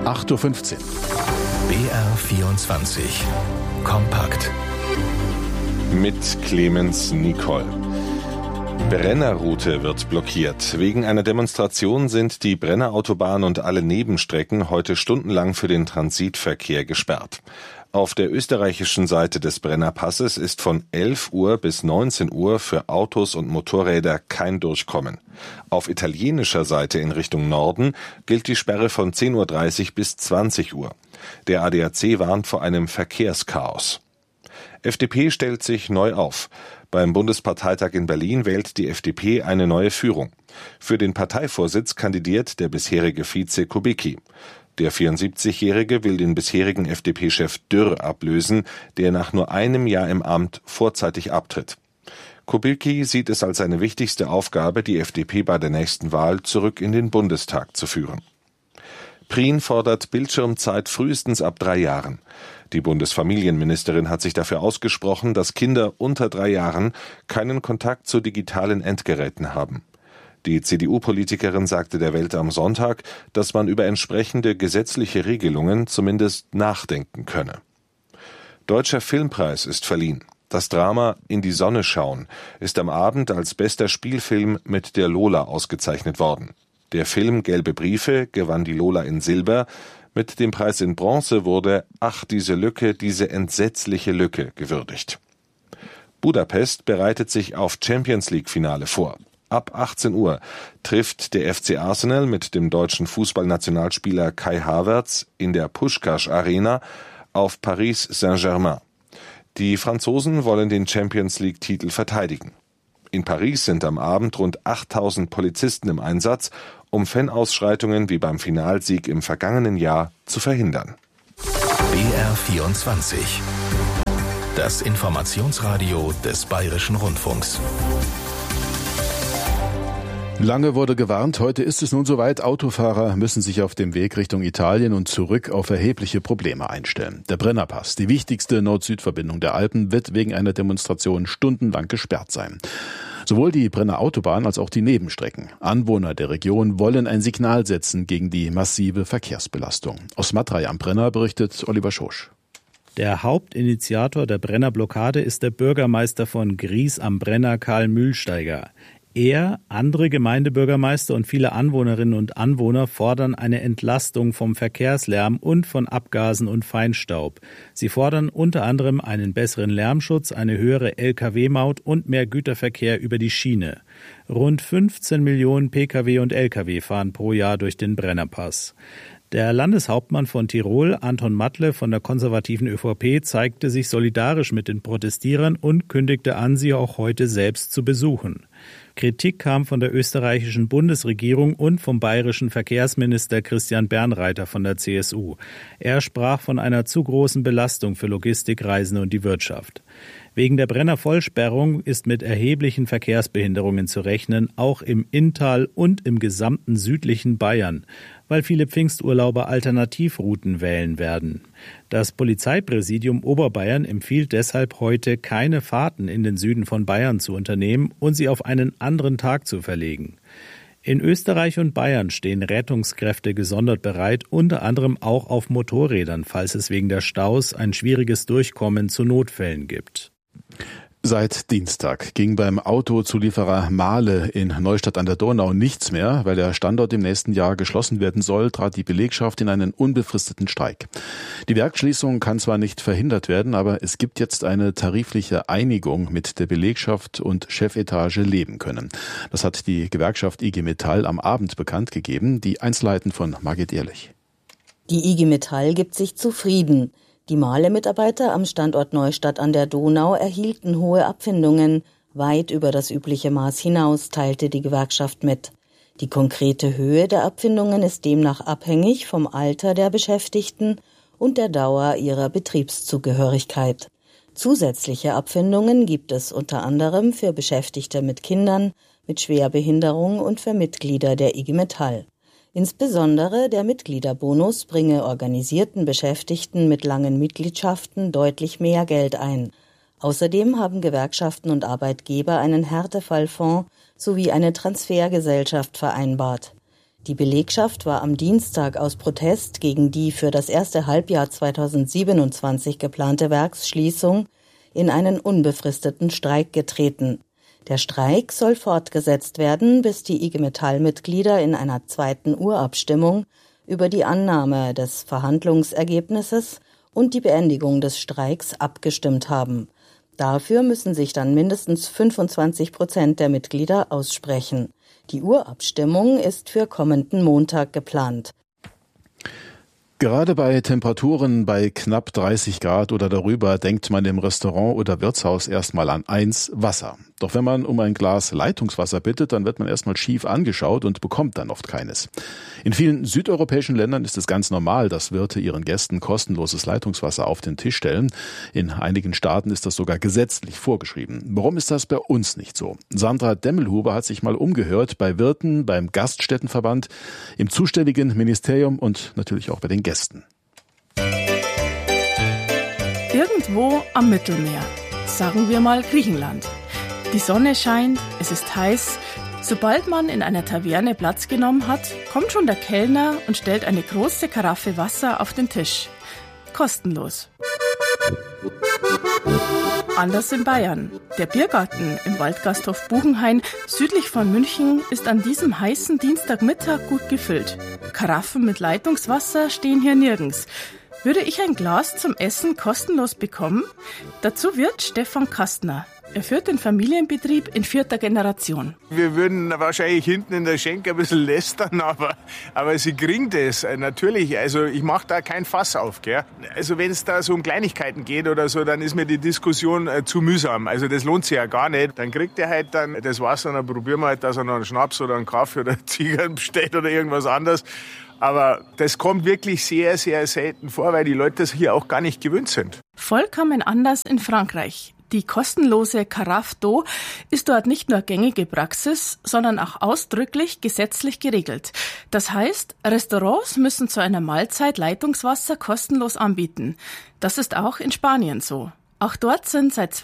8:15 Uhr. BR24 Kompakt. Mit Clemens Nicol. Brennerroute wird blockiert. Wegen einer Demonstration sind die Brennerautobahn und alle Nebenstrecken heute stundenlang für den Transitverkehr gesperrt. Auf der österreichischen Seite des Brennerpasses ist von 11 Uhr bis 19 Uhr für Autos und Motorräder kein Durchkommen. Auf italienischer Seite in Richtung Norden gilt die Sperre von 10:30 Uhr bis 20 Uhr. Der ADAC warnt vor einem Verkehrschaos. FDP stellt sich neu auf. Beim Bundesparteitag in Berlin wählt die FDP eine neue Führung. Für den Parteivorsitz kandidiert der bisherige Vize Kubicki. Der 74-Jährige will den bisherigen FDP-Chef Dürr ablösen, der nach nur einem Jahr im Amt vorzeitig abtritt. Kubicki sieht es als seine wichtigste Aufgabe, die FDP bei der nächsten Wahl zurück in den Bundestag zu führen. Prien fordert Bildschirmzeit frühestens ab 3 Jahren. Die Bundesfamilienministerin hat sich dafür ausgesprochen, dass Kinder unter 3 Jahren keinen Kontakt zu digitalen Endgeräten haben. Die CDU-Politikerin sagte der Welt am Sonntag, dass man über entsprechende gesetzliche Regelungen zumindest nachdenken könne. Deutscher Filmpreis ist verliehen. Das Drama In die Sonne schauen ist am Abend als bester Spielfilm mit der Lola ausgezeichnet worden. Der Film Gelbe Briefe gewann die Lola in Silber. Mit dem Preis in Bronze wurde Ach, diese Lücke, diese entsetzliche Lücke gewürdigt. Budapest bereitet sich auf Champions-League-Finale vor. Ab 18 Uhr trifft der FC Arsenal mit dem deutschen Fußballnationalspieler Kai Havertz in der Puskás Arena auf Paris Saint-Germain. Die Franzosen wollen den Champions-League-Titel verteidigen. In Paris sind am Abend rund 8.000 Polizisten im Einsatz, um Fanausschreitungen wie beim Finalsieg im vergangenen Jahr zu verhindern. BR24. Das Informationsradio des Bayerischen Rundfunks. Lange wurde gewarnt, heute ist es nun soweit. Autofahrer müssen sich auf dem Weg Richtung Italien und zurück auf erhebliche Probleme einstellen. Der Brennerpass, die wichtigste Nord-Süd-Verbindung der Alpen, wird wegen einer Demonstration stundenlang gesperrt sein. Sowohl die Brennerautobahn als auch die Nebenstrecken. Anwohner der Region wollen ein Signal setzen gegen die massive Verkehrsbelastung. Aus Matrei am Brenner berichtet Oliver Schosch. Der Hauptinitiator der Brennerblockade ist der Bürgermeister von Gries am Brenner, Karl Mühlsteiger. Er, andere Gemeindebürgermeister und viele Anwohnerinnen und Anwohner fordern eine Entlastung vom Verkehrslärm und von Abgasen und Feinstaub. Sie fordern unter anderem einen besseren Lärmschutz, eine höhere Lkw-Maut und mehr Güterverkehr über die Schiene. Rund 15 Millionen Pkw und Lkw fahren pro Jahr durch den Brennerpass. Der Landeshauptmann von Tirol, Anton Matle von der konservativen ÖVP, zeigte sich solidarisch mit den Protestierern und kündigte an, sie auch heute selbst zu besuchen. Kritik kam von der österreichischen Bundesregierung und vom bayerischen Verkehrsminister Christian Bernreiter von der CSU. Er sprach von einer zu großen Belastung für Logistikreisende und die Wirtschaft. Wegen der Brenner-Vollsperrung ist mit erheblichen Verkehrsbehinderungen zu rechnen, auch im Inntal und im gesamten südlichen Bayern, weil viele Pfingsturlauber Alternativrouten wählen werden. Das Polizeipräsidium Oberbayern empfiehlt deshalb heute, keine Fahrten in den Süden von Bayern zu unternehmen und sie auf einen anderen Tag zu verlegen. In Österreich und Bayern stehen Rettungskräfte gesondert bereit, unter anderem auch auf Motorrädern, falls es wegen der Staus ein schwieriges Durchkommen zu Notfällen gibt. Seit Dienstag ging beim Autozulieferer Mahle in Neustadt an der Donau nichts mehr. Weil der Standort im nächsten Jahr geschlossen werden soll, trat die Belegschaft in einen unbefristeten Streik. Die Werksschließung kann zwar nicht verhindert werden, aber es gibt jetzt eine tarifliche Einigung, mit der Belegschaft und Chefetage leben können. Das hat die Gewerkschaft IG Metall am Abend bekannt gegeben. Die Einzelheiten von Margit Ehrlich. Die IG Metall gibt sich zufrieden. Die Mahle-Mitarbeiter am Standort Neustadt an der Donau erhielten hohe Abfindungen, weit über das übliche Maß hinaus, teilte die Gewerkschaft mit. Die konkrete Höhe der Abfindungen ist demnach abhängig vom Alter der Beschäftigten und der Dauer ihrer Betriebszugehörigkeit. Zusätzliche Abfindungen gibt es unter anderem für Beschäftigte mit Kindern, mit Schwerbehinderung und für Mitglieder der IG Metall. Insbesondere der Mitgliederbonus bringe organisierten Beschäftigten mit langen Mitgliedschaften deutlich mehr Geld ein. Außerdem haben Gewerkschaften und Arbeitgeber einen Härtefallfonds sowie eine Transfergesellschaft vereinbart. Die Belegschaft war am Dienstag aus Protest gegen die für das erste Halbjahr 2027 geplante Werksschließung in einen unbefristeten Streik getreten. Der Streik soll fortgesetzt werden, bis die IG Metall-Mitglieder in einer zweiten Urabstimmung über die Annahme des Verhandlungsergebnisses und die Beendigung des Streiks abgestimmt haben. Dafür müssen sich dann mindestens 25% der Mitglieder aussprechen. Die Urabstimmung ist für kommenden Montag geplant. Gerade bei Temperaturen bei knapp 30 Grad oder darüber denkt man im Restaurant oder Wirtshaus erstmal an eins: Wasser. Doch wenn man um ein Glas Leitungswasser bittet, dann wird man erstmal schief angeschaut und bekommt dann oft keines. In vielen südeuropäischen Ländern ist es ganz normal, dass Wirte ihren Gästen kostenloses Leitungswasser auf den Tisch stellen. In einigen Staaten ist das sogar gesetzlich vorgeschrieben. Warum ist das bei uns nicht so? Sandra Demmelhuber hat sich mal umgehört bei Wirten, beim Gaststättenverband, im zuständigen Ministerium und natürlich auch bei den Gästen. Irgendwo am Mittelmeer, sagen wir mal Griechenland. Die Sonne scheint, es ist heiß. Sobald man in einer Taverne Platz genommen hat, kommt schon der Kellner und stellt eine große Karaffe Wasser auf den Tisch. Kostenlos. Anders in Bayern. Der Biergarten im Waldgasthof Buchenhain südlich von München ist an diesem heißen Dienstagmittag gut gefüllt. Karaffen mit Leitungswasser stehen hier nirgends. Würde ich ein Glas zum Essen kostenlos bekommen? Dazu wird Stefan Kastner. Er führt den Familienbetrieb in 4. Generation. Wir würden wahrscheinlich hinten in der Schenke ein bisschen lästern, aber sie kriegen das natürlich. Also ich mache da kein Fass auf. Gell? Also wenn es da so um Kleinigkeiten geht oder so, dann ist mir die Diskussion zu mühsam. Also das lohnt sich ja gar nicht. Dann kriegt er halt dann das Wasser und dann probieren wir halt, dass er noch einen Schnaps oder einen Kaffee oder einen Zigarren bestellt oder irgendwas anderes. Aber das kommt wirklich sehr, sehr selten vor, weil die Leute das hier auch gar nicht gewöhnt sind. Vollkommen anders in Frankreich. Die kostenlose Carafe d'eau ist dort nicht nur gängige Praxis, sondern auch ausdrücklich gesetzlich geregelt. Das heißt, Restaurants müssen zu einer Mahlzeit Leitungswasser kostenlos anbieten. Das ist auch in Spanien so. Auch dort sind seit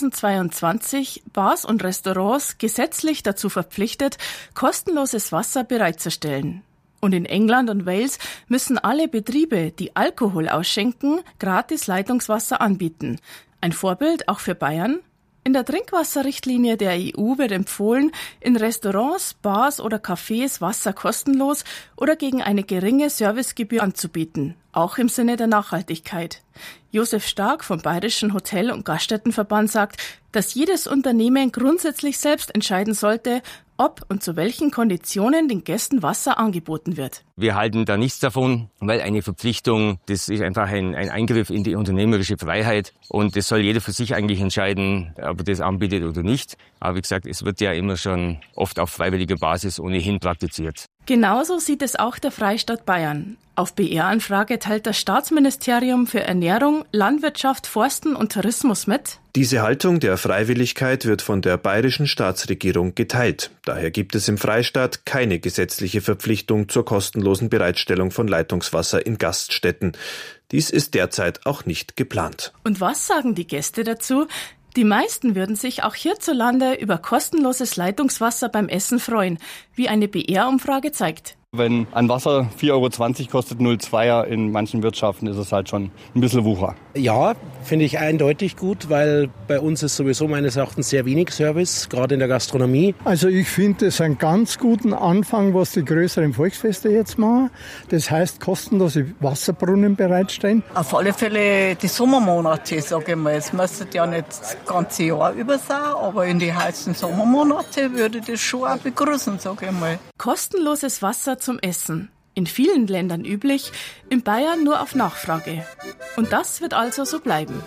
2022 Bars und Restaurants gesetzlich dazu verpflichtet, kostenloses Wasser bereitzustellen. Und in England und Wales müssen alle Betriebe, die Alkohol ausschenken, gratis Leitungswasser anbieten. Ein Vorbild auch für Bayern? In der Trinkwasserrichtlinie der EU wird empfohlen, in Restaurants, Bars oder Cafés Wasser kostenlos oder gegen eine geringe Servicegebühr anzubieten, auch im Sinne der Nachhaltigkeit. Josef Stark vom Bayerischen Hotel- und Gaststättenverband sagt, dass jedes Unternehmen grundsätzlich selbst entscheiden sollte, ob und zu welchen Konditionen den Gästen Wasser angeboten wird. Wir halten da nichts davon, weil eine Verpflichtung, das ist einfach ein Eingriff in die unternehmerische Freiheit und das soll jeder für sich eigentlich entscheiden, ob er das anbietet oder nicht. Aber wie gesagt, es wird ja immer schon oft auf freiwilliger Basis ohnehin praktiziert. Genauso sieht es auch der Freistaat Bayern. Auf BR-Anfrage teilt das Staatsministerium für Ernährung, Landwirtschaft, Forsten und Tourismus mit: Diese Haltung der Freiwilligkeit wird von der bayerischen Staatsregierung geteilt. Daher gibt es im Freistaat keine gesetzliche Verpflichtung zur kostenlosen Bereitstellung von Leitungswasser in Gaststätten. Dies ist derzeit auch nicht geplant. Und was sagen die Gäste dazu? Die meisten würden sich auch hierzulande über kostenloses Leitungswasser beim Essen freuen, wie eine BR-Umfrage zeigt. Wenn ein Wasser 4,20 Euro kostet, 0,2er, in manchen Wirtschaften ist es halt schon ein bisschen Wucher. Ja, finde ich eindeutig gut, weil bei uns ist sowieso meines Erachtens sehr wenig Service, gerade in der Gastronomie. Also ich finde es einen ganz guten Anfang, was die größeren Volksfeste jetzt machen. Das heißt, kostenlose Wasserbrunnen bereitstellen. Auf alle Fälle die Sommermonate, sage ich mal. Es müsste ja nicht das ganze Jahr über sein, aber in die heißen Sommermonate würde ich das schon auch begrüßen, sage ich mal. Kostenloses Wasser zum Essen. In vielen Ländern üblich, in Bayern nur auf Nachfrage. Und das wird also so bleiben.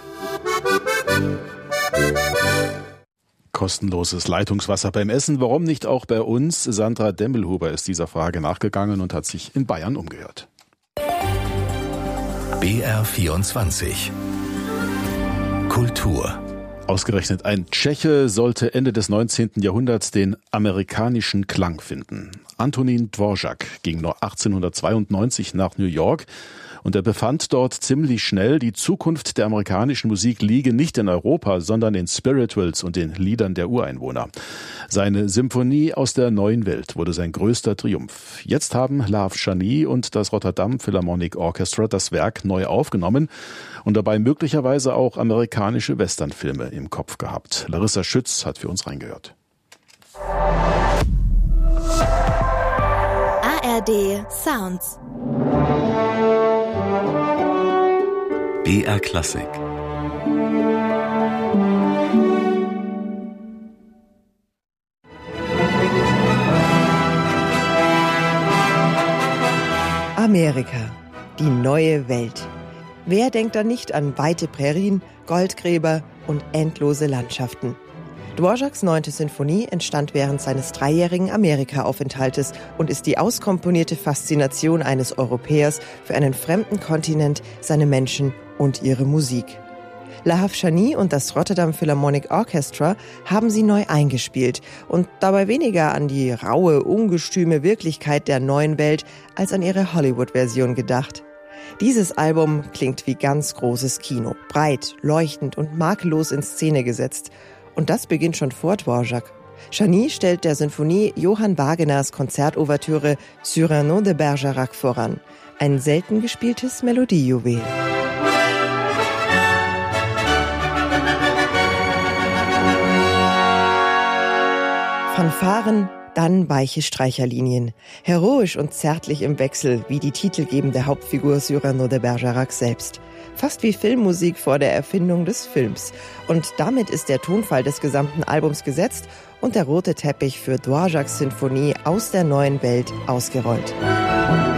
Kostenloses Leitungswasser beim Essen, warum nicht auch bei uns? Sandra Demmelhuber ist dieser Frage nachgegangen und hat sich in Bayern umgehört. BR24 Kultur. Ausgerechnet ein Tscheche sollte Ende des 19. Jahrhunderts den amerikanischen Klang finden. Antonín Dvořák ging noch 1892 nach New York und er befand dort ziemlich schnell, die Zukunft der amerikanischen Musik liege nicht in Europa, sondern in Spirituals und den Liedern der Ureinwohner. Seine Symphonie aus der neuen Welt wurde sein größter Triumph. Jetzt haben Laaf Chani und das Rotterdam Philharmonic Orchestra das Werk neu aufgenommen und dabei möglicherweise auch amerikanische Westernfilme im Kopf gehabt. Larissa Schütz hat für uns reingehört. ARD Sounds. BR Klassik. Amerika, die neue Welt. Wer denkt da nicht an weite Prärien, Goldgräber und endlose Landschaften? Dvořáks 9. Sinfonie entstand während seines 3-jährigen Amerika-Aufenthaltes und ist die auskomponierte Faszination eines Europäers für einen fremden Kontinent, seine Menschen und ihre Musik. Laaf Chani und das Rotterdam Philharmonic Orchestra haben sie neu eingespielt und dabei weniger an die raue, ungestüme Wirklichkeit der neuen Welt als an ihre Hollywood-Version gedacht. Dieses Album klingt wie ganz großes Kino, breit, leuchtend und makellos in Szene gesetzt. Und das beginnt schon vor Dvořák. Chani stellt der Sinfonie Johann Wagners Konzertouvertüre Cyrano de Bergerac voran, ein selten gespieltes Melodiejuwel. Fanfaren, dann weiche Streicherlinien. Heroisch und zärtlich im Wechsel, wie die titelgebende Hauptfigur Cyrano de Bergerac selbst. Fast wie Filmmusik vor der Erfindung des Films. Und damit ist der Tonfall des gesamten Albums gesetzt und der rote Teppich für Dvořáks Sinfonie aus der neuen Welt ausgerollt.